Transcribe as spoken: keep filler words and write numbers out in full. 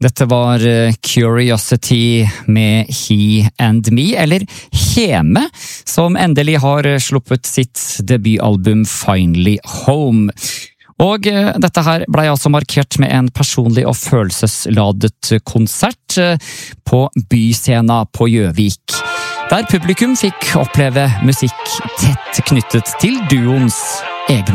Dette var Curiosity med He and Me, eller Heme, som endelig har sluppet sitt debutalbum Finally Home. Og dette her ble altså markert med en personlig og følelsesladet konsert på Byscena på Gjøvik, der publikum fikk oppleve musikk tett knyttet til duoens egne